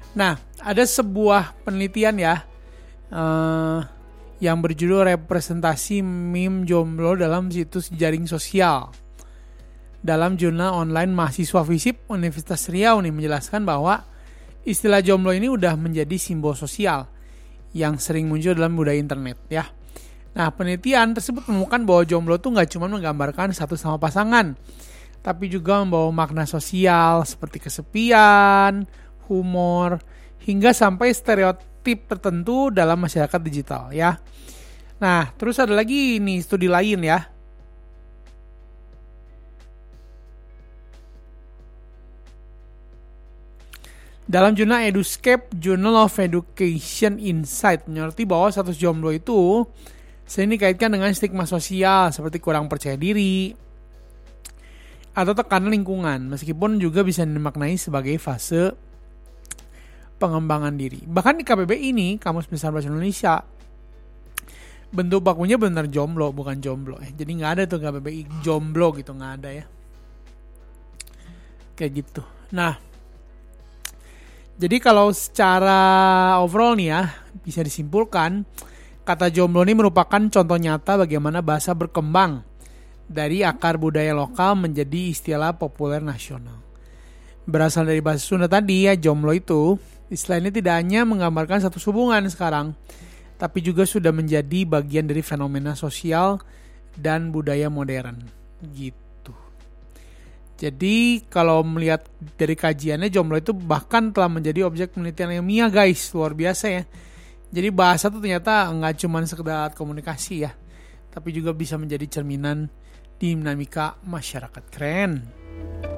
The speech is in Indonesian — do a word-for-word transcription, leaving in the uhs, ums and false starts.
Nah, ada sebuah penelitian ya uh, yang berjudul representasi meme jomblo dalam situs jaring sosial. Dalam jurnal online mahasiswa FISIP Universitas Riau nih menjelaskan bahwa istilah jomblo ini udah menjadi simbol sosial yang sering muncul dalam budaya internet ya. Nah, penelitian tersebut menemukan bahwa jomblo tuh nggak cuma menggambarkan satu sama pasangan, tapi juga membawa makna sosial seperti kesepian, humor, hingga sampai stereotip tertentu dalam masyarakat digital ya. Nah, terus ada lagi nih studi lain ya. Dalam jurnal Eduscape, Journal of Education Insight menyoroti bahwa status jomblo itu sering dikaitkan dengan stigma sosial seperti kurang percaya diri atau tekanan lingkungan, meskipun juga bisa dimaknai sebagai fase pengembangan diri. Bahkan di K B B I ini, Kamus Besar Bahasa Indonesia, bentuk bakunya benar jomblo, bukan jomblo. Eh. Jadi nggak ada tuh K B B I jomblo gitu, nggak ada ya. Kayak gitu. Nah, jadi kalau secara overall nih ya, bisa disimpulkan, kata jomblo ini merupakan contoh nyata bagaimana bahasa berkembang dari akar budaya lokal menjadi istilah populer nasional. Berasal dari bahasa Sunda tadi ya, jomblo itu, istilah ini tidak hanya menggambarkan satu hubungan sekarang, tapi juga sudah menjadi bagian dari fenomena sosial dan budaya modern. Gitu. Jadi kalau melihat dari kajiannya, jomblo itu bahkan telah menjadi objek penelitian ilmiah guys, luar biasa ya. Jadi bahasa itu ternyata nggak cuma sekedar komunikasi ya, tapi juga bisa menjadi cerminan dinamika masyarakat. Keren.